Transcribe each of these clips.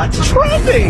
What's trending?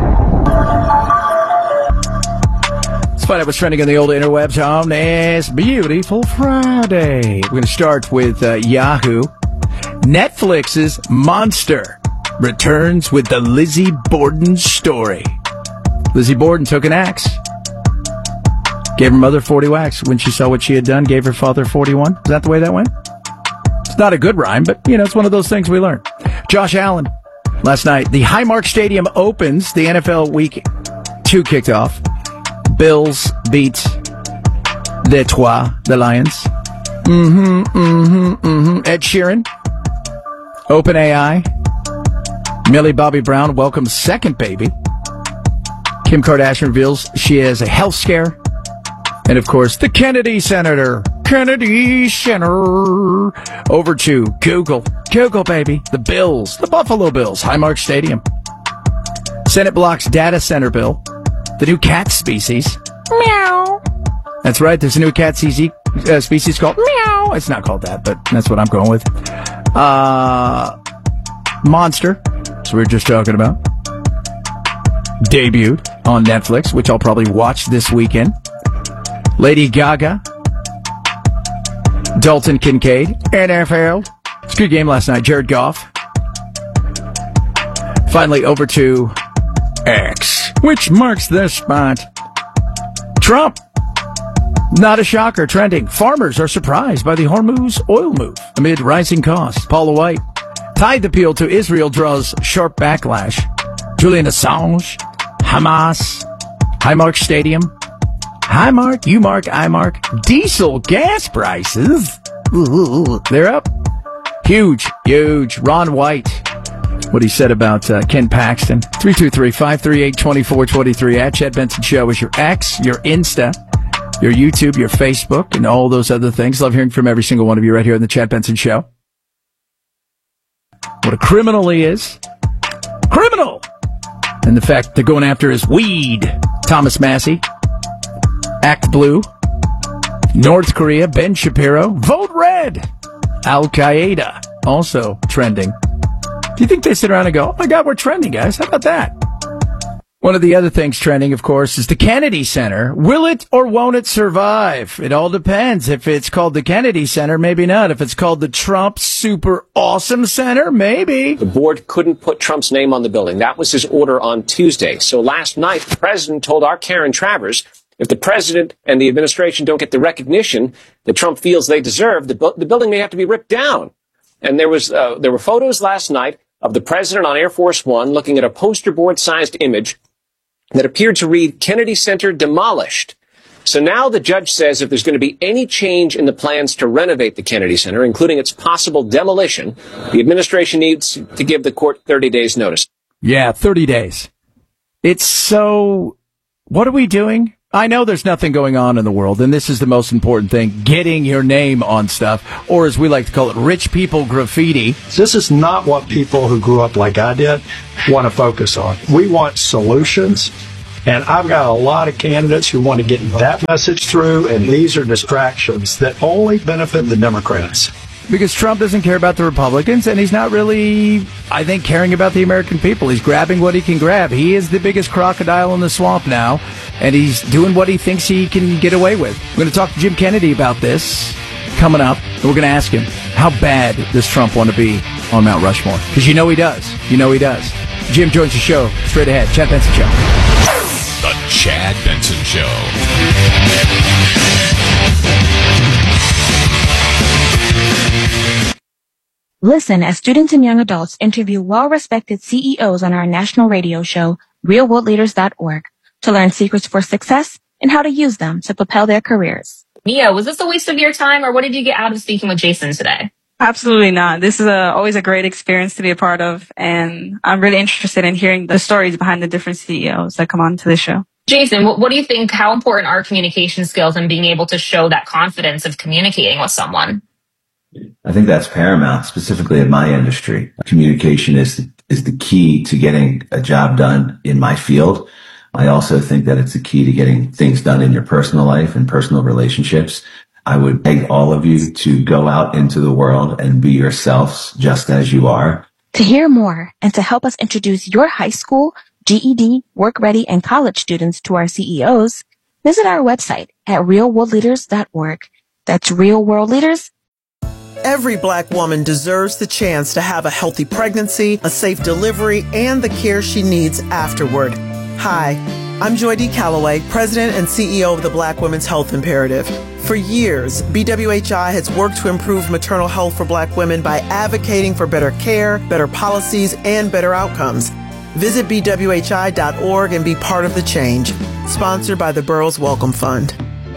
Let's find out what's trending on the old interwebs on this beautiful Friday. We're going to start with Yahoo. Netflix's Monster returns with the Lizzie Borden story. Lizzie Borden took an axe. Gave her mother 40 whacks when she saw what she had done. Gave her father 41. Is that the way that went? It's not a good rhyme, but, it's one of those things we learn. Josh Allen. Last night, the Highmark Stadium opens. The NFL Week 2 kicked off. Bills beat the Lions. Ed Sheeran. OpenAI. Millie Bobby Brown welcomes second baby. Kim Kardashian reveals she has a health scare. And, of course, the Kennedy Center. Over to Google. Google, baby. The Bills. The Buffalo Bills. Highmark Stadium. Senate blocks data center bill. The new cat species. Meow. That's right. There's a new cat species called meow. It's not called that, but that's what I'm going with. Monster. So we were just talking about. Debuted on Netflix, which I'll probably watch this weekend. Lady Gaga. Dalton Kincaid. NFL. It's a good game last night. Jared Goff. Finally, over to X, which marks the spot. Trump. Not a shocker. Trending. Farmers are surprised by the Hormuz oil move amid rising costs. Paula White. Tide appeal to Israel draws sharp backlash. Julian Assange. Hamas. Highmark Stadium. Highmark, you mark, I mark. Diesel gas prices. Ooh, they're up. Huge. Ron White. What he said about Ken Paxton. 323-538-2423 at Chad Benson Show is your X, your Insta, your YouTube, your Facebook, and all those other things. Love hearing from every single one of you right here on the Chad Benson Show. What a criminal he is. Criminal! And the fact they're going after is weed. Thomas Massey. Act Blue. North Korea. Ben Shapiro. Vote Red. Al-Qaeda. Also trending. Do you think they sit around and go, oh my God, we're trending, guys? How about that? One of the other things trending, of course, is the Kennedy Center. Will it or won't it survive? It all depends. If it's called the Kennedy Center, maybe not. If it's called the Trump Super Awesome Center, maybe. The board couldn't put Trump's name on the building. That was his order on Tuesday. So last night, the president told our Karen Travers, if the president and the administration don't get the recognition that Trump feels they deserve, the building may have to be ripped down. And there were photos last night of the president on Air Force One looking at a poster board-sized image that appeared to read Kennedy Center demolished. So now the judge says if there's going to be any change in the plans to renovate the Kennedy Center, including its possible demolition, the administration needs to give the court 30 days notice. Yeah, 30 days. It's so... What are we doing? I know there's nothing going on in the world, and this is the most important thing, getting your name on stuff, or as we like to call it, rich people graffiti. This is not what people who grew up like I did want to focus on. We want solutions, and I've got a lot of candidates who want to get that message through, and these are distractions that only benefit the Democrats. Because Trump doesn't care about the Republicans, and he's not really, I think, caring about the American people. He's grabbing what he can grab. He is the biggest crocodile in the swamp now, and he's doing what he thinks he can get away with. We're going to talk to Jim Kennedy about this coming up, and we're going to ask him, how bad does Trump want to be on Mount Rushmore? Because you know he does. You know he does. Jim joins the show straight ahead. Chad Benson Show. The Chad Benson Show. Listen as students and young adults interview well-respected CEOs on our national radio show, realworldleaders.org, to learn secrets for success and how to use them to propel their careers. Mia, was this a waste of your time, or what did you get out of speaking with Jason today? Absolutely not. This is always a great experience to be a part of, and I'm really interested in hearing the stories behind the different CEOs that come on to the show. Jason, what do you think, how important are communication skills and being able to show that confidence of communicating with someone? I think that's paramount, specifically in my industry. Communication is the key to getting a job done in my field. I also think that it's the key to getting things done in your personal life and personal relationships. I would beg all of you to go out into the world and be yourselves just as you are. To hear more and to help us introduce your high school, GED, work-ready, and college students to our CEOs, visit our website at realworldleaders.org. That's Real World Leaders. Every Black woman deserves the chance to have a healthy pregnancy, a safe delivery, and the care she needs afterward. Hi, I'm Joy D. Calloway, President and CEO of the Black Women's Health Imperative. For years, BWHI has worked to improve maternal health for Black women by advocating for better care, better policies, and better outcomes. Visit bwhi.org and be part of the change. Sponsored by the Burroughs Wellcome Fund.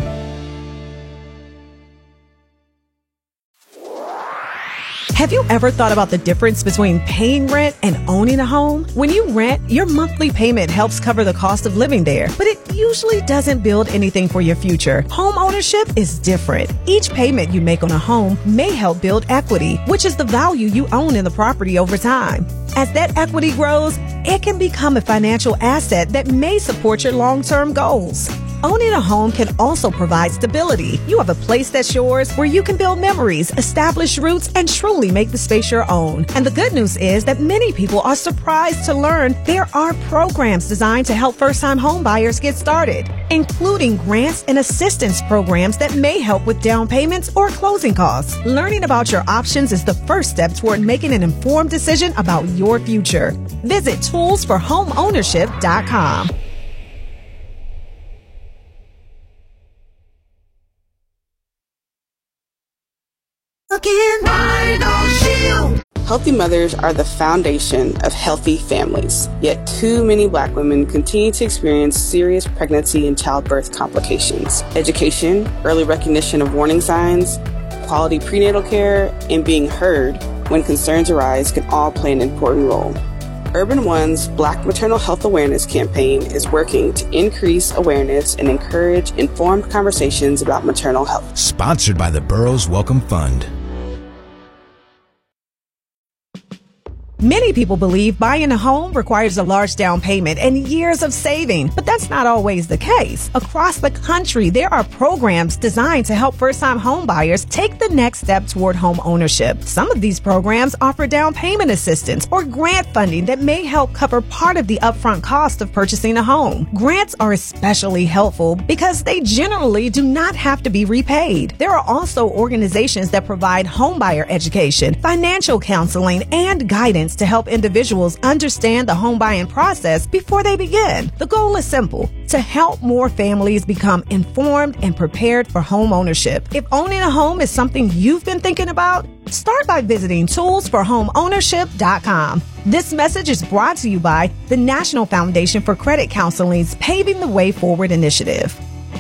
Have you ever thought about the difference between paying rent and owning a home? When you rent, your monthly payment helps cover the cost of living there, but it usually doesn't build anything for your future. Home ownership is different. Each payment you make on a home may help build equity, which is the value you own in the property over time. As that equity grows, it can become a financial asset that may support your long-term goals. Owning a home can also provide stability. You have a place that's yours where you can build memories, establish roots, and truly make the space your own. And the good news is that many people are surprised to learn there are programs designed to help first-time home buyers get started, including grants and assistance programs that may help with down payments or closing costs. Learning about your options is the first step toward making an informed decision about your future. Visit toolsforhomeownership.com. Healthy mothers are the foundation of healthy families, yet too many Black women continue to experience serious pregnancy and childbirth complications. Education, early recognition of warning signs, quality prenatal care, and being heard when concerns arise can all play an important role. Urban One's Black Maternal Health Awareness campaign is working to increase awareness and encourage informed conversations about maternal health. Sponsored by the Burroughs Wellcome Fund. Many people believe buying a home requires a large down payment and years of saving, but that's not always the case. Across the country, there are programs designed to help first-time home buyers take the next step toward home ownership. Some of these programs offer down payment assistance or grant funding that may help cover part of the upfront cost of purchasing a home. Grants are especially helpful because they generally do not have to be repaid. There are also organizations that provide homebuyer education, financial counseling, and guidance to help individuals understand the home buying process before they begin. The goal is simple: to help more families become informed and prepared for home ownership. If owning a home is something you've been thinking about, start by visiting toolsforhomeownership.com. This message is brought to you by the National Foundation for Credit Counseling's Paving the Way Forward initiative.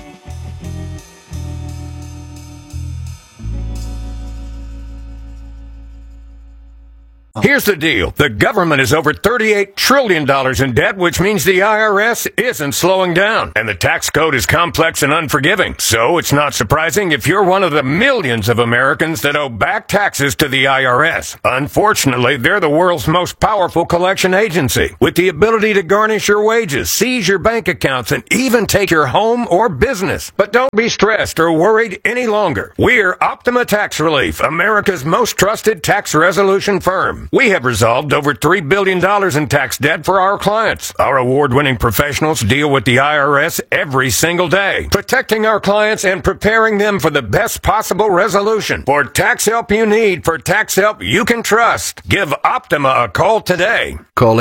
Here's the deal. The government is over $38 trillion in debt, which means the IRS isn't slowing down. And the tax code is complex and unforgiving. So it's not surprising if you're one of the millions of Americans that owe back taxes to the IRS. Unfortunately, they're the world's most powerful collection agency, with the ability to garnish your wages, seize your bank accounts, and even take your home or business. But don't be stressed or worried any longer. We're Optima Tax Relief, America's most trusted tax resolution firm. We have resolved over $3 billion in tax debt for our clients. Our award-winning professionals deal with the IRS every single day, protecting our clients and preparing them for the best possible resolution. For tax help you need, for tax help you can trust, give Optima a call today. Call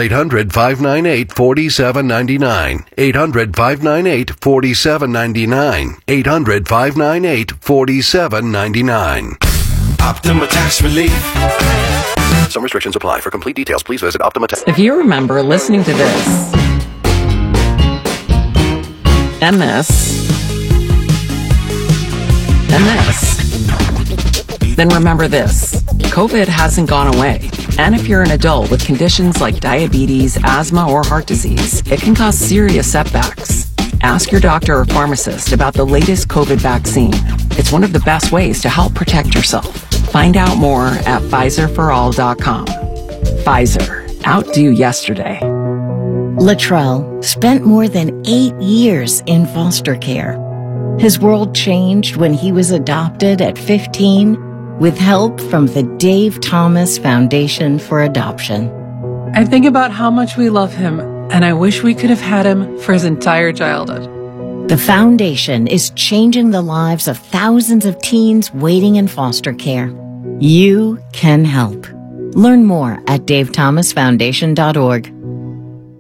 800-598-4799. 800-598-4799. 800-598-4799. Optima Tax Relief. Some restrictions apply. For complete details, please visit Optima Tax. If you remember listening to this, and this, and this, then remember this. COVID hasn't gone away. And if you're an adult with conditions like diabetes, asthma, or heart disease, it can cause serious setbacks. Ask your doctor or pharmacist about the latest COVID vaccine. It's one of the best ways to help protect yourself. Find out more at PfizerForAll.com. Pfizer. Outdo yesterday. Latrell spent more than 8 years in foster care. His world changed when he was adopted at 15 with help from the Dave Thomas Foundation for Adoption. I think about how much we love him, and I wish we could have had him for his entire childhood. The foundation is changing the lives of thousands of teens waiting in foster care. You can help. Learn more at davethomasfoundation.org.